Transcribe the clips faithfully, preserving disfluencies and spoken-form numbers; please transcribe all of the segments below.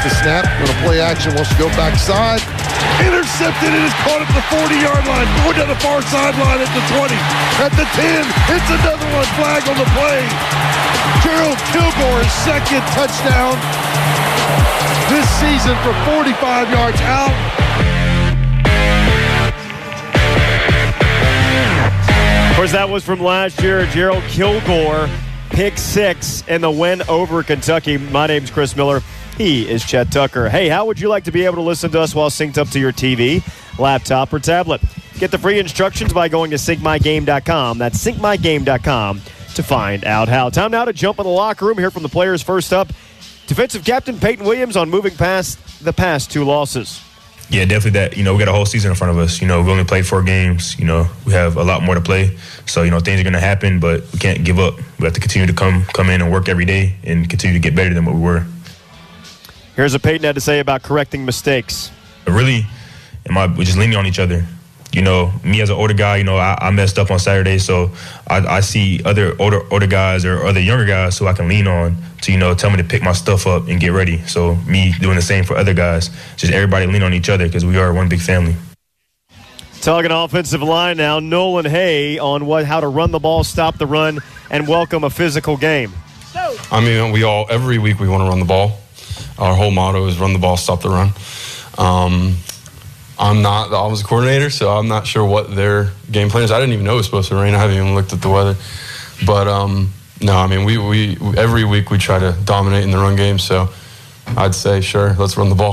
the snap. Going to play action, wants to go backside. Intercepted and is caught at the forty-yard line. Going down the far sideline at the twenty. At the ten. It's another one. Flag on the play. Gerald Kilgore, his second touchdown this season for forty-five yards out. Of course, that was from last year. Gerald Kilgore, pick six in the win over Kentucky. My name's Chris Miller. He is Chet Tucker. Hey, how would you like to be able to listen to us while synced up to your T V, laptop, or tablet? Get the free instructions by going to sync my game dot com. That's sync my game dot com to find out how. Time now to jump in the locker room. Hear from the players. First up, defensive captain Peyton Williams on moving past the past two losses. Yeah, definitely that. You know, we got a whole season in front of us. You know, we only played four games. You know, we have a lot more to play. So, you know, things are going to happen, but we can't give up. We have to continue to come come in and work every day and continue to get better than what we were. Here's what Peyton had to say about correcting mistakes. Really, am I, we're just leaning on each other. You know, me as an older guy, you know, I, I messed up on Saturday, so I, I see other older older guys or other younger guys who I can lean on to, you know, tell me to pick my stuff up and get ready. So me doing the same for other guys, just everybody lean on each other because we are one big family. Talking offensive line now, Nolan Hay on what how to run the ball, stop the run, and welcome a physical game. I mean, we all every week we want to run the ball. Our whole motto is run the ball, stop the run. Um, I'm not the offensive coordinator, so I'm not sure what their game plan is. I didn't even know it was supposed to rain. I haven't even looked at the weather. But, um, no, I mean, we, we every week we try to dominate in the run game, so I'd say, sure, let's run the ball.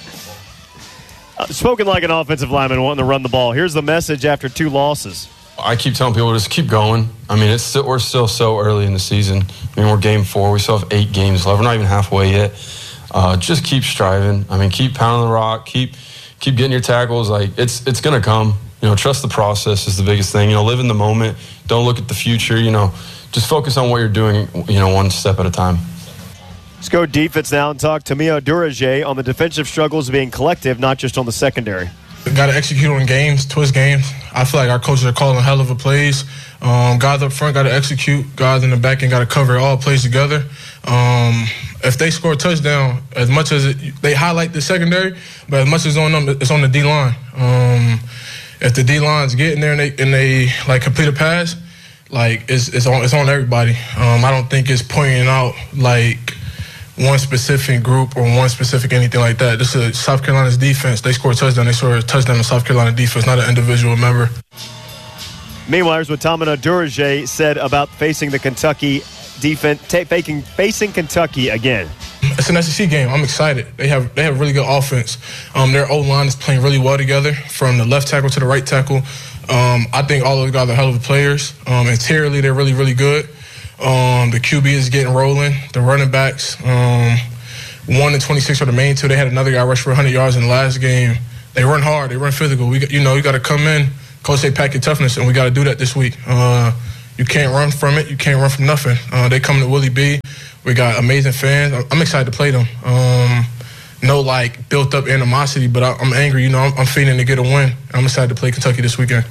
Uh, spoken like an offensive lineman wanting to run the ball. Here's the message after two losses. I keep telling people just keep going. I mean, it's still, we're still so early in the season. I mean, we're game four. We still have eight games left. We're not even halfway yet. Uh, just keep striving. I mean, keep pounding the rock. Keep keep getting your tackles. Like, it's it's going to come. You know, trust the process is the biggest thing. You know, live in the moment. Don't look at the future. You know, just focus on what you're doing, you know, one step at a time. Let's go defense now and talk to Mio Durage on the defensive struggles being collective, not just on the secondary. Got to execute on games, twist games. I feel like our coaches are calling a hell of a plays. Um, guys up front got to execute. Guys in the back end got to cover all plays together. Um, if they score a touchdown, as much as it, they highlight the secondary, but as much as on them, it's on the D-line. Um, if the D-line's getting there and they, and they like complete a pass, like it's, it's on it's on everybody. Um, I don't think it's pointing out like one specific group or one specific anything like that. This is South Carolina's defense. They score a touchdown. They score a touchdown in South Carolina defense, not an individual member. Meanwhile, here's what Tamina Durage said about facing the Kentucky defense, ta- facing, facing Kentucky again. It's an S E C game. I'm excited. They have they have really good offense. Um, their O-line is playing really well together from the left tackle to the right tackle. Um, I think all those guys are hell of players. Um, interiorly, they're really, really good. Um, the Q B is getting rolling. The running backs, um, one and twenty-six are the main two. They had another guy rush for one hundred yards in the last game. They run hard. They run physical. We, you know, you got to come in. Coach say pack your toughness, and we got to do that this week. Uh, you can't run from it. You can't run from nothing. Uh, they come to Willie B. We got amazing fans. I'm excited to play them. Um, no, like, built-up animosity, but I, I'm angry. You know, I'm, I'm feeling to get a win. I'm excited to play Kentucky this weekend.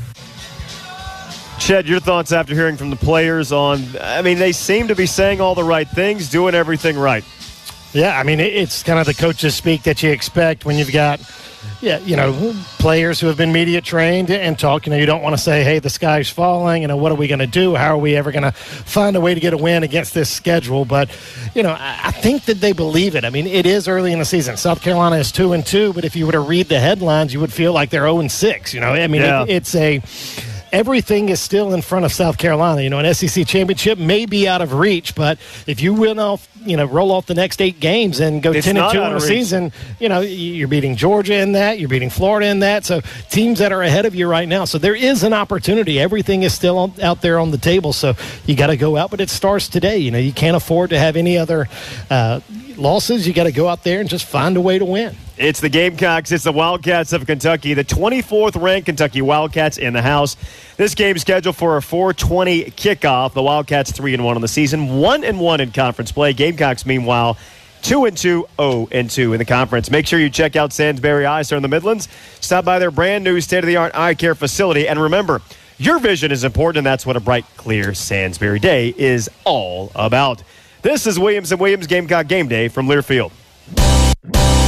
Ched, your thoughts after hearing from the players on, I mean, they seem to be saying all the right things, doing everything right. Yeah, I mean, it's kind of the coaches speak that you expect when you've got, yeah, you know, players who have been media trained and talk. You know, you don't want to say, hey, the sky's falling. You know, what are we going to do? How are we ever going to find a way to get a win against this schedule? But, you know, I think that they believe it. I mean, it is early in the season. South Carolina is two and two, but if you were to read the headlines, you would feel like they're oh and six. You know, I mean, yeah. it, it's a... Everything is still in front of South Carolina. You know, an S E C championship may be out of reach, but if you win off, you know, roll off the next eight games and go it's ten and two in the reach. season, you know, you're beating Georgia in that, you're beating Florida in that. So teams that are ahead of you right now. So there is an opportunity. Everything is still on, out there on the table. So you got to go out, but it starts today. You know, you can't afford to have any other uh, losses. You got to go out there and just find a way to win. It's the Gamecocks. It's the Wildcats of Kentucky. The twenty-fourth ranked Kentucky Wildcats in the house. This game scheduled for a four twenty kickoff. The Wildcats three and one on the season, one and one in conference play. Gamecocks, meanwhile, two and two, oh and two in the conference. Make sure you check out Sainsbury Eye Care in the Midlands. Stop by their brand new state-of-the-art eye care facility. And remember, your vision is important, and that's what a bright, clear Sainsbury day is all about. This is Williams and Williams Gamecock Game Day from Learfield.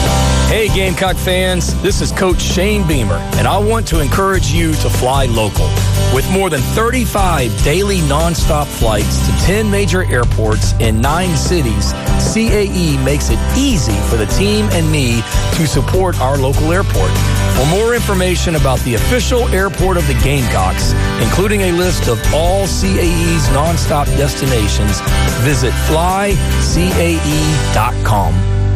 Hey Gamecock fans, this is Coach Shane Beamer, and I want to encourage you to fly local. With more than thirty-five daily nonstop flights to ten major airports in nine cities, C A E makes it easy for the team and me to support our local airport. For more information about the official airport of the Gamecocks, including a list of all C A E's nonstop destinations, visit fly C A E dot com.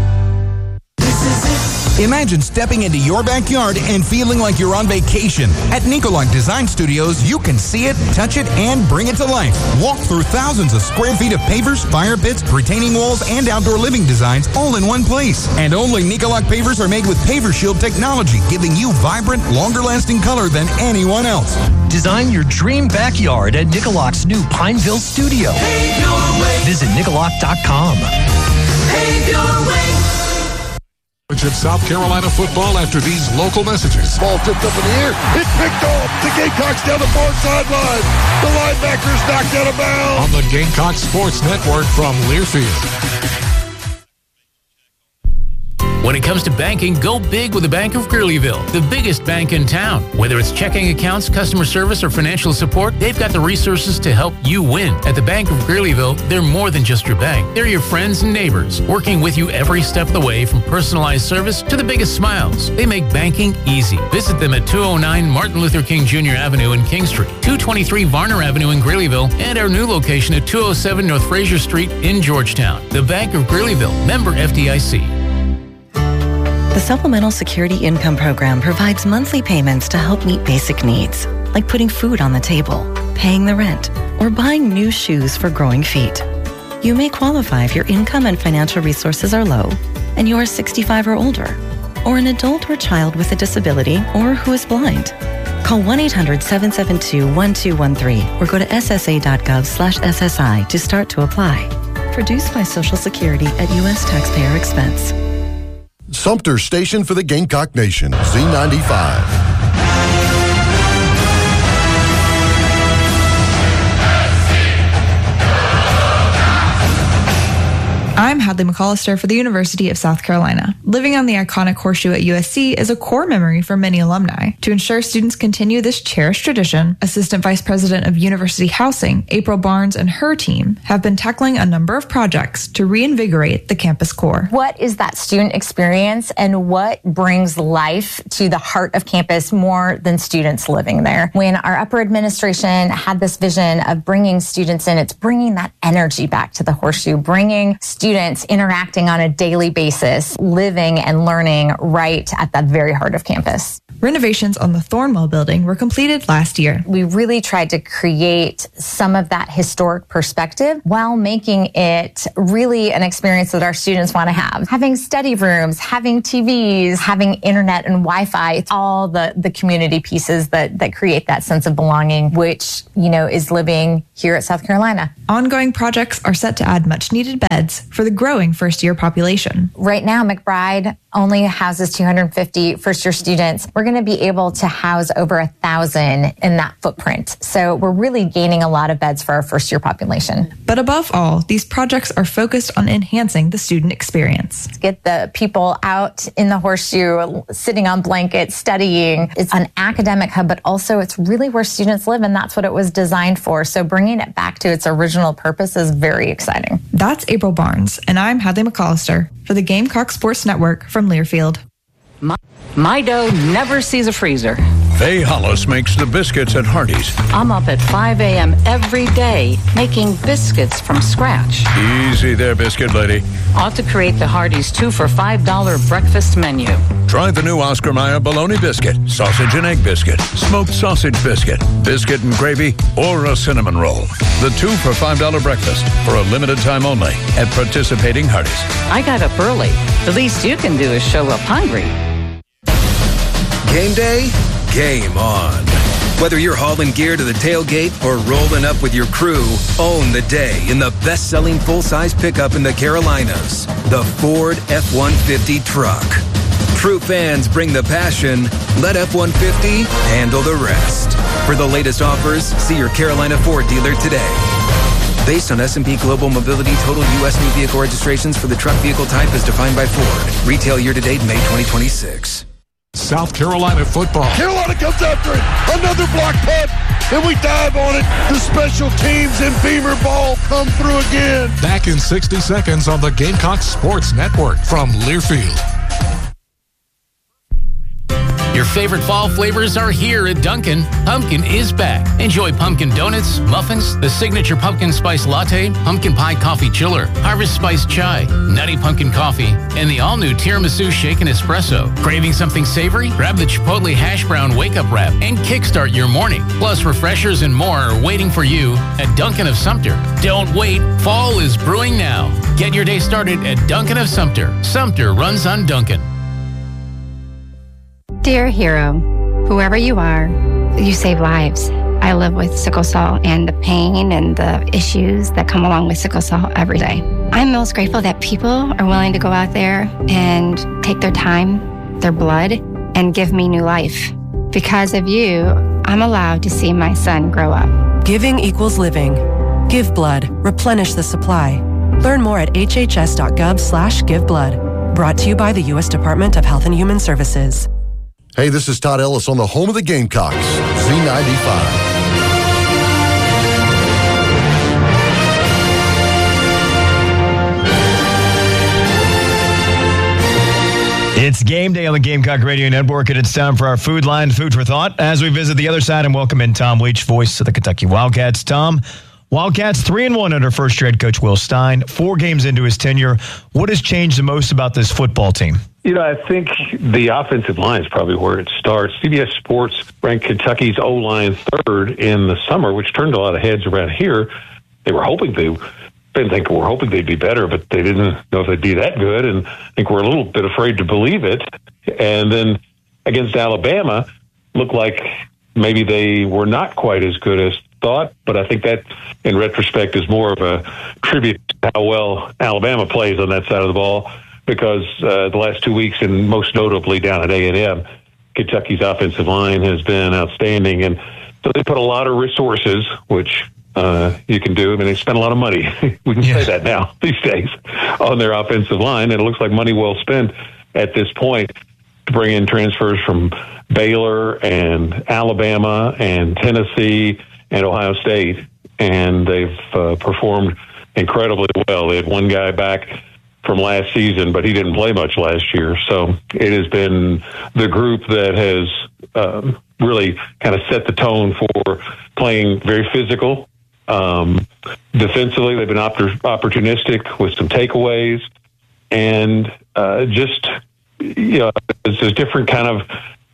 Imagine stepping into your backyard and feeling like you're on vacation. At Nicolac Design Studios, you can see it, touch it, and bring it to life. Walk through thousands of square feet of pavers, fire pits, retaining walls, and outdoor living designs all in one place. And only Nicolac pavers are made with Paver Shield technology, giving you vibrant, longer-lasting color than anyone else. Design your dream backyard at Nicolac's new Pineville studio. Pave your way. Visit Nicolac dot com. Pave your way. South Carolina football after these local messages. Ball tipped up in the air. It's picked off. The Gamecocks down the far sideline. The linebackers knocked out of bounds. On the Gamecock Sports Network from Learfield. When it comes to banking, go big with the Bank of Greeleyville, the biggest bank in town. Whether it's checking accounts, customer service, or financial support, they've got the resources to help you win. At the Bank of Greeleyville, they're more than just your bank. They're your friends and neighbors, working with you every step of the way, from personalized service to the biggest smiles. They make banking easy. Visit them at two oh nine Martin Luther King Junior Avenue in King Street, two twenty-three Varner Avenue in Greeleyville, and our new location at two oh seven North Fraser Street in Georgetown. The Bank of Greeleyville, member F D I C. The Supplemental Security Income Program provides monthly payments to help meet basic needs, like putting food on the table, paying the rent, or buying new shoes for growing feet. You may qualify if your income and financial resources are low, and you are sixty-five or older, or an adult or child with a disability, or who is blind. Call one eight hundred seven seven two one two one three or go to S S A dot gov slash S S I to start to apply. Produced by Social Security at U S taxpayer expense. Sumter Station for the Gamecock Nation, Z ninety-five. I'm Hadley McAllister for the University of South Carolina. Living on the iconic horseshoe at U S C is a core memory for many alumni. To ensure students continue this cherished tradition, Assistant Vice President of University Housing, April Barnes, and her team have been tackling a number of projects to reinvigorate the campus core. What is that student experience, and what brings life to the heart of campus more than students living there? When our upper administration had this vision of bringing students in, it's bringing that energy back to the horseshoe, bringing students Students interacting on a daily basis, living and learning right at the very heart of campus. Renovations on the Thornwell building were completed last year. We really tried to create some of that historic perspective while making it really an experience that our students want to have. Having study rooms, having T Vs, having internet and Wi-Fi, it's all the, the community pieces that, that create that sense of belonging, which, you know, is living here at South Carolina. Ongoing projects are set to add much needed beds for the growing first-year population. Right now, McBride only houses two hundred fifty first-year students. We're going to be able to house over a thousand in that footprint. So we're really gaining a lot of beds for our first-year population. But above all, these projects are focused on enhancing the student experience. Get the people out in the horseshoe, sitting on blankets, studying. It's an academic hub, but also it's really where students live, and that's what it was designed for. So bringing it back to its original purpose is very exciting. That's April Barnes, and I'm Hadley McAllister for the Gamecock Sports Network from Learfield. My, my dough never sees a freezer. Faye Hollis makes the biscuits at Hardee's. I'm up at five a.m. every day making biscuits from scratch. Easy there, biscuit lady. Ought to create the Hardee's two for five dollar breakfast menu. Try the new Oscar Mayer bologna biscuit, sausage and egg biscuit, smoked sausage biscuit, biscuit and gravy, or a cinnamon roll. The two for five dollar breakfast for a limited time only at participating Hardee's. I got up early. The least you can do is show up hungry. Game day? Game on. Whether you're hauling gear to the tailgate or rolling up with your crew, own the day in the best-selling full-size pickup in the Carolinas, the Ford F one fifty truck. True fans bring the passion. Let F one fifty handle the rest. For the latest offers, see your Carolina Ford dealer today. Based on S and P Global Mobility total U S new vehicle registrations for the truck vehicle type as defined by Ford. Retail year-to-date May twenty twenty-six. South Carolina football. Carolina comes after it. Another block punt, and we dive on it. The special teams and Beamer ball come through again. Back in sixty seconds on the Gamecock Sports Network from Learfield. Your favorite fall flavors are here at Dunkin'. Pumpkin is back. Enjoy pumpkin donuts, muffins, the signature pumpkin spice latte, pumpkin pie coffee chiller, harvest spice chai, nutty pumpkin coffee, and the all-new tiramisu shaken espresso. Craving something savory? Grab the Chipotle hash brown wake-up wrap and kickstart your morning. Plus, refreshers and more are waiting for you at Dunkin' of Sumter. Don't wait. Fall is brewing now. Get your day started at Dunkin' of Sumter. Sumter runs on Dunkin'. Dear hero, whoever you are, you save lives. I live with sickle cell and the pain and the issues that come along with sickle cell every day. I'm most grateful that people are willing to go out there and take their time, their blood, and give me new life. Because of you, I'm allowed to see my son grow up. Giving equals living. Give blood. Replenish the supply. Learn more at hhs.gov slash give blood. Brought to you by the U S Department of Health and Human Services. Hey, this is Todd Ellis on the home of the Gamecocks, Z ninety-five. It's game day on the Gamecock Radio Network, and it's time for our Food Line, Food for Thought, as we visit the other side and welcome in Tom Leach, voice of the Kentucky Wildcats. Tom, Wildcats three and one under first year head coach Will Stein, four games into his tenure. What has changed the most about this football team? You know, I think the offensive line is probably where it starts. C B S Sports ranked Kentucky's O-line third in the summer, which turned a lot of heads around here. They were hoping they didn't think we're hoping they'd be better, but they didn't know if they'd be that good, and I think we're a little bit afraid to believe it. And then against Alabama, looked like maybe they were not quite as good as thought, but I think that, in retrospect, is more of a tribute to how well Alabama plays on that side of the ball, because uh, the last two weeks, and most notably down at A and M, Kentucky's offensive line has been outstanding, and so they put a lot of resources, which uh, you can do. I mean, they spent a lot of money. We can yeah. say that now these days on their offensive line, and it looks like money well spent at this point to bring in transfers from Baylor and Alabama and Tennessee and Ohio State, and they've uh, performed incredibly well. They had one guy back from last season, but he didn't play much last year. So it has been the group that has um, really kind of set the tone for playing very physical. Um, defensively, they've been oppor- opportunistic with some takeaways, and uh, just, you know, it's a different kind of,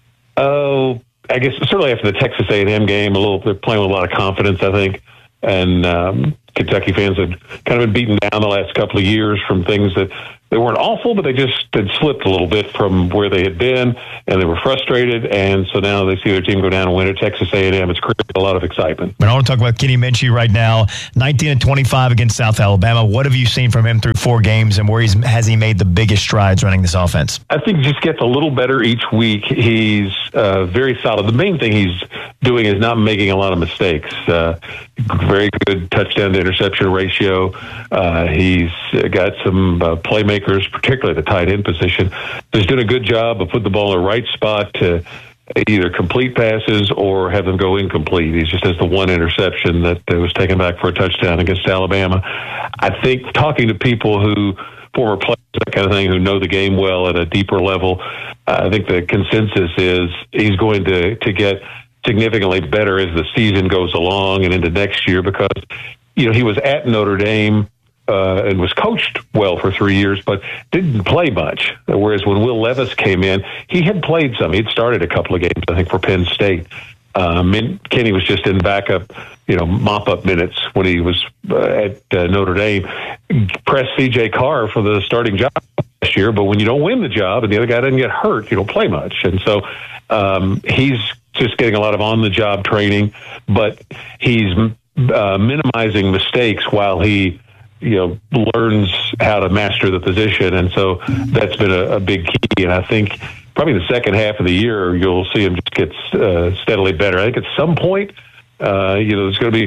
oh, I guess certainly after the Texas A and M game, a little, they're playing with a lot of confidence, I think. And um, Kentucky fans have kind of been beaten down the last couple of years from things that they weren't awful, but they just had slipped a little bit from where they had been, and they were frustrated. And so now they see their team go down and win at Texas A and M. It's created a lot of excitement. But I want to talk about Kenny Minchey right now, nineteen and twenty-five against South Alabama. What have you seen from him through four games, and where he's, has he made the biggest strides running this offense? I think he just gets a little better each week. He's uh, very solid. The main thing he's doing is not making a lot of mistakes. Uh, very good touchdown to interception ratio. Uh, he's got some uh, playmakers, particularly the tight end position. He's doing a good job of putting the ball in the right spot to either complete passes or have them go incomplete. He just has the one interception that was taken back for a touchdown against Alabama. I think talking to people who, former players, that kind of thing, who know the game well at a deeper level, uh, I think the consensus is he's going to, to get significantly better as the season goes along and into next year, because, you know, he was at Notre Dame uh, and was coached well for three years, but didn't play much. Whereas when Will Levis came in, he had played some. He'd started a couple of games, I think, for Penn State. Um, and Kenny was just in backup, you know, mop-up minutes when he was uh, at uh, Notre Dame. Pressed C J Carr for the starting job last year, but when you don't win the job and the other guy doesn't get hurt, you don't play much. And so um, he's just getting a lot of on-the-job training, but he's uh, minimizing mistakes while he, you know, learns how to master the position. And so that's been a, a big key. And I think probably the second half of the year, you'll see him just get uh, steadily better. I think at some point, uh, you know, there's going to be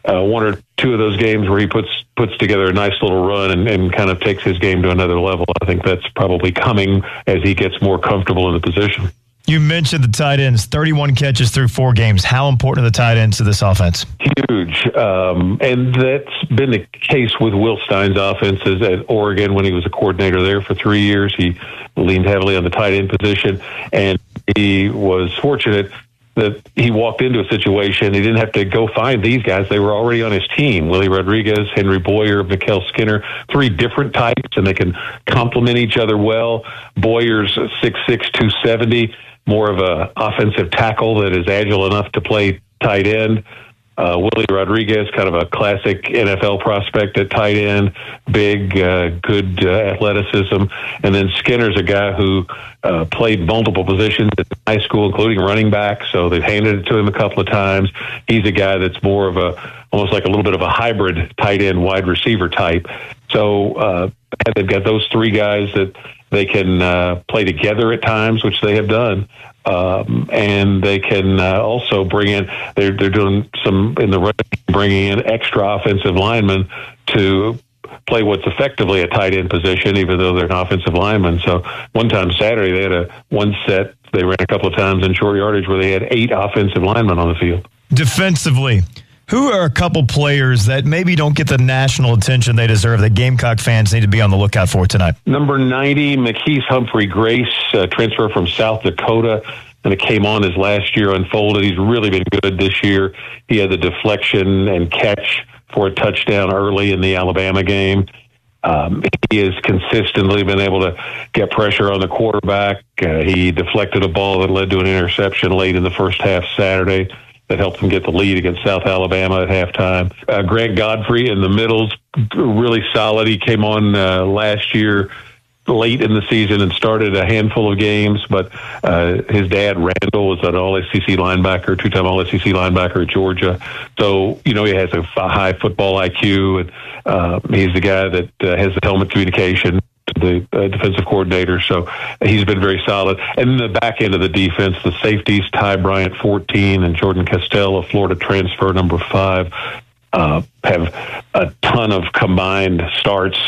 uh, one or two of those games where he puts puts together a nice little run and, and kind of takes his game to another level. I think that's probably coming as he gets more comfortable in the position. You mentioned the tight ends, thirty-one catches through four games. How important are the tight ends to this offense? Huge. Um, and that's been the case with Will Stein's offenses at Oregon when he was a coordinator there for three years. He leaned heavily on the tight end position, and he was fortunate that he walked into a situation. He didn't have to go find these guys. They were already on his team. Willie Rodriguez, Henry Boyer, Mikael Skinner, three different types, and they can complement each other well. Boyer's six six, two seventy, more of a offensive tackle that is agile enough to play tight end. Uh, Willie Rodriguez, kind of a classic N F L prospect at tight end, big, uh, good uh, athleticism. And then Skinner's a guy who uh, played multiple positions at high school, including running back, so they've handed it to him a couple of times. He's a guy that's more of a, almost like a little bit of a hybrid tight end wide receiver type. So uh, they've got those three guys that they can uh, play together at times, which they have done. Um, and they can uh, also bring in, they're, they're doing some in the running, bringing in extra offensive linemen to play what's effectively a tight end position, even though they're an offensive lineman. So one time Saturday, they had a one set, they ran a couple of times in short yardage where they had eight offensive linemen on the field. Defensively, who are a couple players that maybe don't get the national attention they deserve that Gamecock fans need to be on the lookout for tonight? Number ninety, McKees Humphrey Grace, uh, transfer from South Dakota, and it came on his last year unfolded. He's really been good this year. He had the deflection and catch for a touchdown early in the Alabama game. Um, he has consistently been able to get pressure on the quarterback. Uh, he deflected a ball that led to an interception late in the first half Saturday that helped them get the lead against South Alabama at halftime. Uh, Grant Godfrey in the middle's really solid. He came on uh, last year late in the season and started a handful of games, but uh, his dad, Randall, was an all-S E C linebacker, two-time all-S E C linebacker at Georgia. So, you know, he has a high football I Q, and uh, he's the guy that uh, has the helmet communication, the uh, defensive coordinator. So he's been very solid. And then the back end of the defense, the safeties, Ty Bryant, fourteen, and Jordan Castell, a Florida transfer, number five, uh, have a ton of combined starts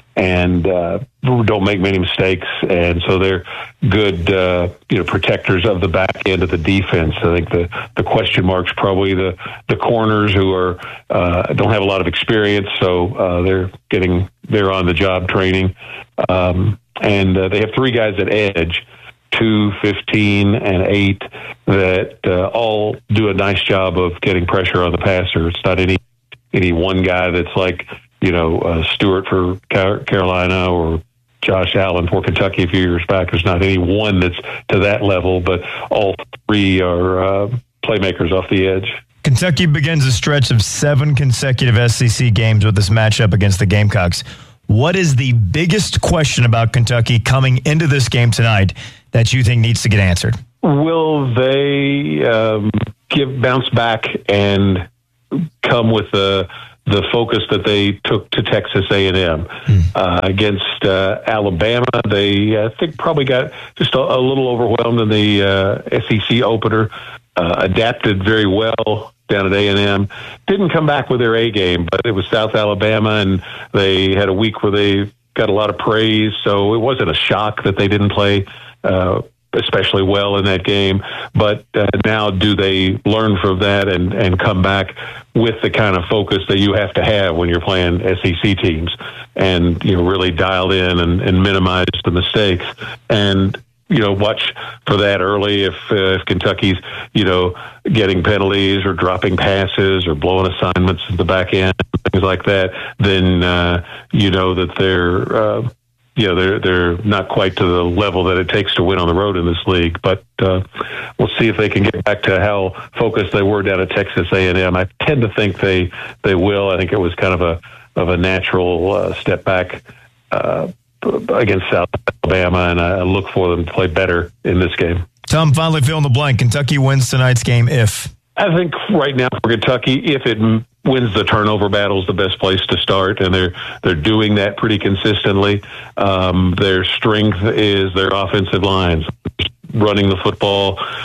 and uh, don't make many mistakes. And so they're good, uh, you know, protectors of the back end of the defense. I think the, the question mark's probably the, the corners who are uh, don't have a lot of experience, so uh, they're getting they're on the job training. Um, and uh, they have three guys at edge, two, fifteen, and eight, that uh, all do a nice job of getting pressure on the passer. It's not any any one guy that's like, you know, uh, Stewart for Carolina or Josh Allen for Kentucky a few years back. There's not any one that's to that level, but all three are uh, playmakers off the edge. Kentucky begins a stretch of seven consecutive S E C games with this matchup against the Gamecocks. What is the biggest question about Kentucky coming into this game tonight that you think needs to get answered? Will they um, give bounce back and come with the the focus that they took to Texas A and M hmm. uh, against uh, Alabama? They, I think, probably got just a, a little overwhelmed in the uh, S E C opener. Uh, adapted very well down at A and M. Didn't come back with their A game, but it was South Alabama, and they had a week where they got a lot of praise. So it wasn't a shock that they didn't play uh, especially well in that game. But uh, now do they learn from that and, and come back with the kind of focus that you have to have when you're playing S E C teams, and, you know, really dialed in and, and minimize the mistakes? And, you know, watch for that early. If, uh, if Kentucky's, you know, getting penalties or dropping passes or blowing assignments at the back end, things like that, then uh, you know that they're, uh, you know, they're they're not quite to the level that it takes to win on the road in this league. But uh, we'll see if they can get back to how focused they were down at Texas A and M. I tend to think they they will. I think it was kind of a of a natural uh, step back Uh, against South Alabama, and I look for them to play better in this game. Tom, finally fill in the blank. Kentucky wins tonight's game if? I think right now for Kentucky, if it m- wins the turnover battle, is the best place to start, and they're they're doing that pretty consistently. Um, their strength is their offensive lines, running the football.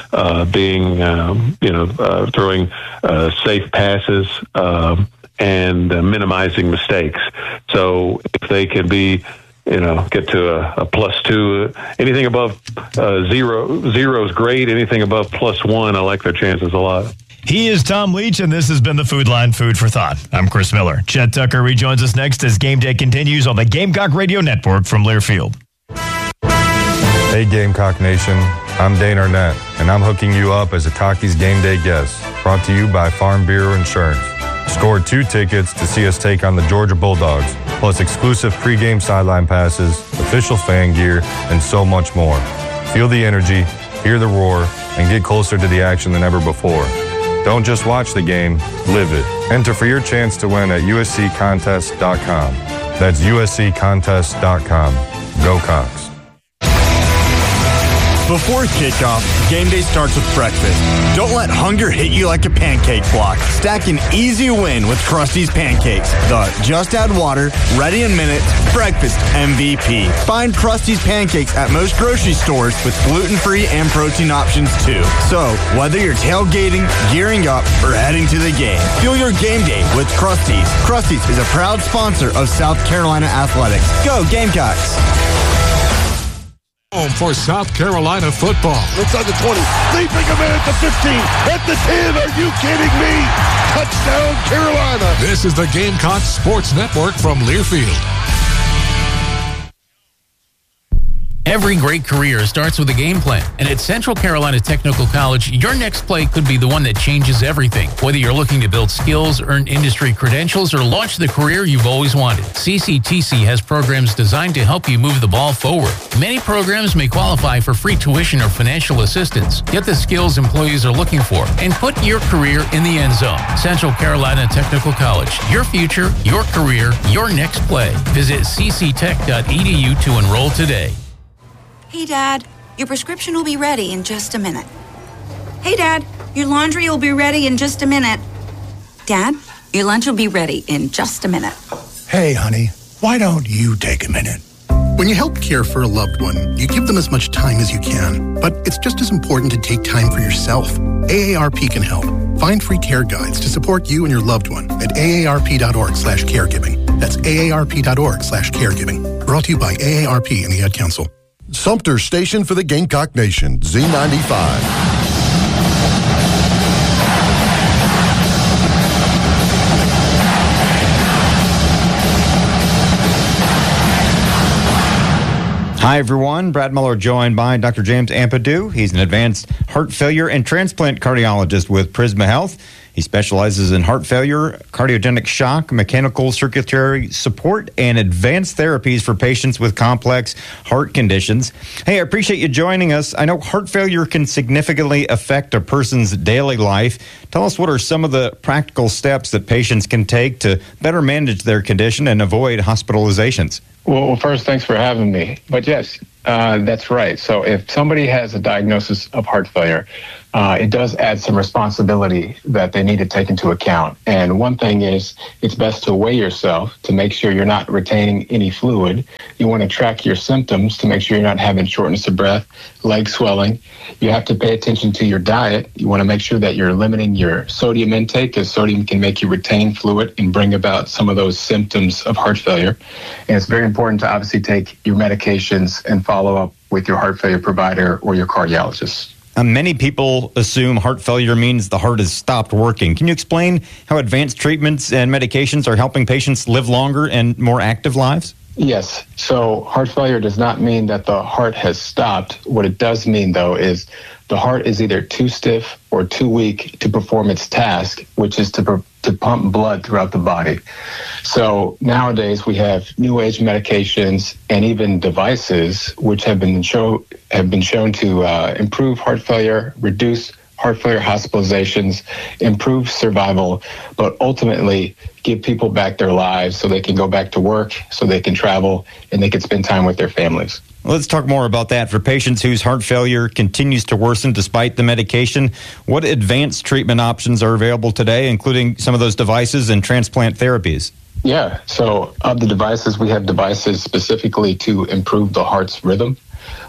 uh, being, um, you know, uh, throwing uh, safe passes um, and uh, minimizing mistakes. So if they can be, you know, get to a, a plus two, anything above uh, zero, zero is great. Anything above plus one, I like their chances a lot. He is Tom Leach, and this has been the Food Line Food for Thought. I'm Chris Miller. Chet Tucker rejoins us next as Game Day continues on the Gamecock Radio Network from Learfield. Hey, Gamecock Nation. I'm Dane Arnett, and I'm hooking you up as a Cocky's Game Day guest, brought to you by Farm Bureau Insurance. Score two tickets to see us take on the Georgia Bulldogs, plus exclusive pregame sideline passes, official fan gear, and so much more. Feel the energy, hear the roar, and get closer to the action than ever before. Don't just watch the game, live it. Enter for your chance to win at U S C contest dot com. That's U S C contest dot com. Go Cox. Before kickoff, game day starts with breakfast. Don't let hunger hit you like a pancake block. Stack an easy win with Krusty's Pancakes. The just add water, ready in minutes, breakfast M V P. Find Krusty's Pancakes at most grocery stores with gluten-free and protein options too. So, whether you're tailgating, gearing up, or heading to the game, fuel your game day with Krusty's. Krusty's is a proud sponsor of South Carolina Athletics. Go Gamecocks! Home for South Carolina football. Inside the twenty, leaping a man at the fifteen, at the ten. Are you kidding me? Touchdown, Carolina. This is the Gamecock Sports Network from Learfield. Every great career starts with a game plan. And at Central Carolina Technical College, your next play could be the one that changes everything. Whether you're looking to build skills, earn industry credentials, or launch the career you've always wanted, C C T C has programs designed to help you move the ball forward. Many programs may qualify for free tuition or financial assistance. Get the skills employees are looking for and put your career in the end zone. Central Carolina Technical College. Your future, your career, your next play. Visit c c tech dot e d u to enroll today. Hey, Dad, your prescription will be ready in just a minute. Hey, Dad, your laundry will be ready in just a minute. Dad, your lunch will be ready in just a minute. Hey, honey, why don't you take a minute? When you help care for a loved one, you give them as much time as you can. But it's just as important to take time for yourself. A A R P can help. Find free care guides to support you and your loved one at A A R P dot org slash caregiving. That's A A R P dot org slash caregiving. Brought to you by A A R P and the Ad Council. Sumter Station for the Gamecock Nation, Z ninety-five. Hi, everyone. Brad Muller joined by Doctor James Ampadu. He's an advanced heart failure and transplant cardiologist with Prisma Health. He specializes in heart failure, cardiogenic shock, mechanical circulatory support, and advanced therapies for patients with complex heart conditions. Hey, I appreciate you joining us. I know heart failure can significantly affect a person's daily life. Tell us, what are some of the practical steps that patients can take to better manage their condition and avoid hospitalizations? Well, first, thanks for having me. But yes, uh, that's right. So if somebody has a diagnosis of heart failure, uh, it does add some responsibility that they need to take into account. And one thing is, it's best to weigh yourself to make sure you're not retaining any fluid. You want to track your symptoms to make sure you're not having shortness of breath, leg swelling. You have to pay attention to your diet. You want to make sure that you're limiting your sodium intake, because sodium can make you retain fluid and bring about some of those symptoms of heart failure. And it's very important to obviously take your medications and follow up with your heart failure provider or your cardiologist. Uh, many people assume heart failure means the heart has stopped working. Can you explain how advanced treatments and medications are helping patients live longer and more active lives? Yes. So heart failure does not mean that the heart has stopped. What it does mean, though, is the heart is either too stiff or too weak to perform its task, which is to to pump blood throughout the body. So nowadays we have new age medications and even devices which have been show have been shown to uh, improve heart failure, reduce heart failure hospitalizations, improve survival, but ultimately give people back their lives so they can go back to work, so they can travel, and they can spend time with their families. Let's talk more about that. For patients whose heart failure continues to worsen despite the medication, what advanced treatment options are available today, including some of those devices and transplant therapies? Yeah, so of the devices, we have devices specifically to improve the heart's rhythm.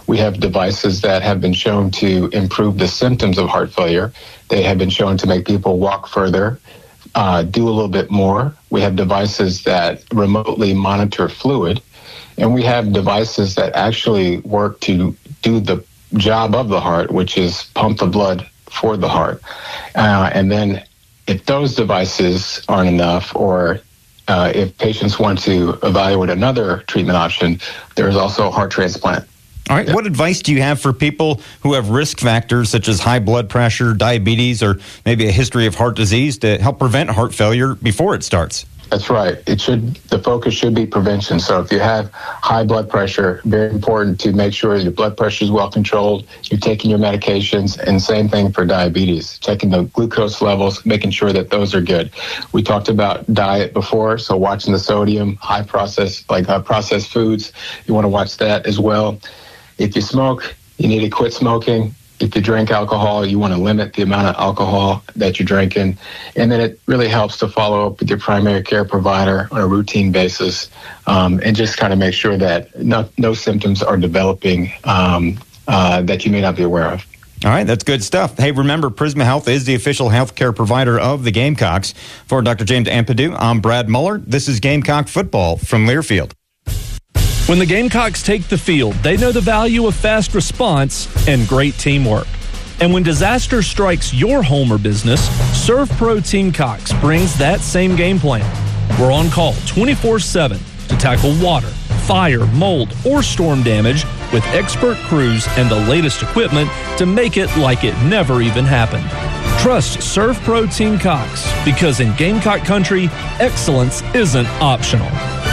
We have devices that have been shown to improve the symptoms of heart failure. They have been shown to make people walk further, uh, do a little bit more. We have devices that remotely monitor fluid. And we have devices that actually work to do the job of the heart, which is pump the blood for the heart. Uh, and then if those devices aren't enough, or uh, if patients want to evaluate another treatment option, there's also a heart transplant. All right. Yeah. What advice do you have for people who have risk factors such as high blood pressure, diabetes, or maybe a history of heart disease to help prevent heart failure before it starts? That's right. It should, the focus should be prevention. So if you have high blood pressure, very important to make sure your blood pressure is well controlled, you're taking your medications, and same thing for diabetes, checking the glucose levels, making sure that those are good. We talked about diet before, so watching the sodium, high processed, like uh, processed foods, you want to watch that as well. If you smoke, you need to quit smoking. If you drink alcohol, you want to limit the amount of alcohol that you're drinking. And then it really helps to follow up with your primary care provider on a routine basis, um, and just kind of make sure that no, no symptoms are developing um, uh, that you may not be aware of. All right, that's good stuff. Hey, remember, Prisma Health is the official healthcare provider of the Gamecocks. For Doctor James Ampadu, I'm Brad Muller. This is Gamecock Football from Learfield. When the Gamecocks take the field, they know the value of fast response and great teamwork. And when disaster strikes your home or business, ServPro Team Cox brings that same game plan. We're on call twenty-four seven to tackle water, fire, mold, or storm damage with expert crews and the latest equipment to make it like it never even happened. Trust ServPro Team Cox, because in Gamecock country, excellence isn't optional.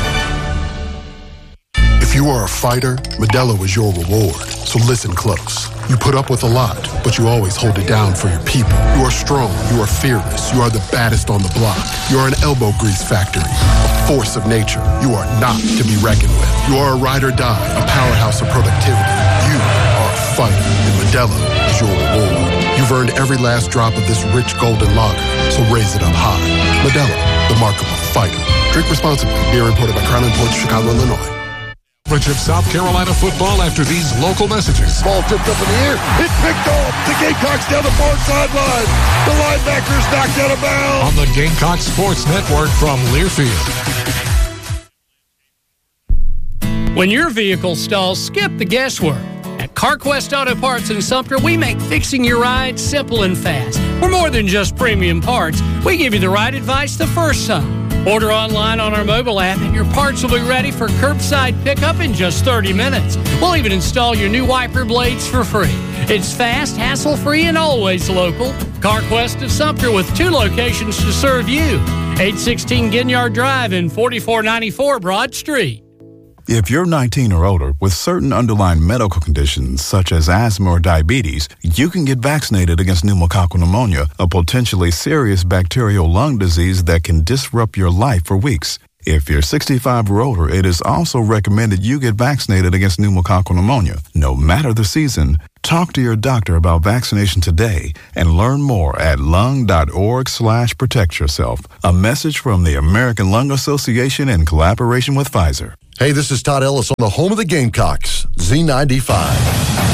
If you are a fighter, Modelo is your reward. So listen close. You put up with a lot, but you always hold it down for your people. You are strong. You are fearless. You are the baddest on the block. You are an elbow grease factory, a force of nature. You are not to be reckoned with. You are a ride or die, a powerhouse of productivity. You are a fighter, and Modelo is your reward. You've earned every last drop of this rich golden lager, so raise it up high. Modelo, the mark of a fighter. Drink responsibly. Beer imported by Crown Imports, Chicago, Illinois. Coverage of South Carolina football after these local messages. Ball tipped up in the air. It's picked off. The Gamecocks down the far sideline. The linebackers knocked out of bounds. On the Gamecock Sports Network from Learfield. When your vehicle stalls, skip the guesswork. At CarQuest Auto Parts in Sumter, we make fixing your ride simple and fast. We're more than just premium parts. We give you the right advice the first time. Order online on our mobile app and your parts will be ready for curbside pickup in just thirty minutes. We'll even install your new wiper blades for free. It's fast, hassle-free, and always local. CarQuest of Sumter with two locations to serve you. eight sixteen Ginyard Drive and forty-four ninety-four Broad Street. If you're nineteen or older with certain underlying medical conditions such as asthma or diabetes, you can get vaccinated against pneumococcal pneumonia, a potentially serious bacterial lung disease that can disrupt your life for weeks. If you're sixty-five or older, it is also recommended you get vaccinated against pneumococcal pneumonia. No matter the season, talk to your doctor about vaccination today and learn more at lung.org slash protect yourself. A message from the American Lung Association in collaboration with Pfizer. Hey, this is Todd Ellis on the home of the Gamecocks, Z ninety-five.